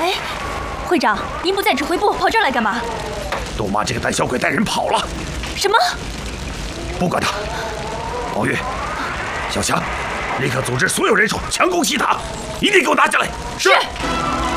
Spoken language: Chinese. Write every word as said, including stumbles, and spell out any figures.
哎，会长，您不在指挥部，跑这儿来干嘛？ 杜妈这个胆小鬼带人跑了。 什么？ 不管他。宝玉，小强，立刻组织所有人手强攻西塔，一定给我拿下来。 是。